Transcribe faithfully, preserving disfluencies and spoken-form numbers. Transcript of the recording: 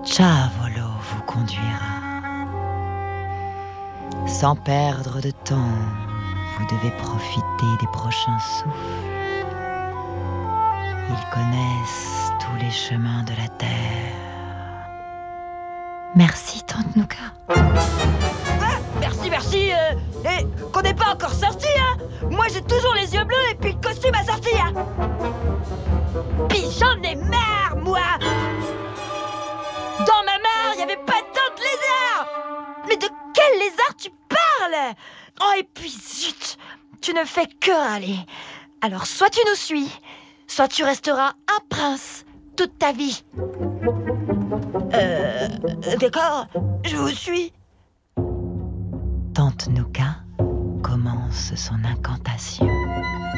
Chavolo vous conduira. Sans perdre de temps, vous devez profiter des prochains souffles. Ils connaissent tous les chemins de la terre. Merci, Tante Nouka. Ah, merci, merci. Euh, et qu'on n'est pas encore sorti, hein. Moi, j'ai toujours les yeux bleus et puis le costume assorti, hein. Puis j'en ai marre, moi. Dans ma mare, il n'y avait pas tant de lézards. Mais de quel lézard tu parles? Oh, et puis zut, tu ne fais que râler. Alors, soit tu nous suis, soit tu resteras un prince toute ta vie. Euh... D'accord, je vous suis. Tante Nouka commence son incantation.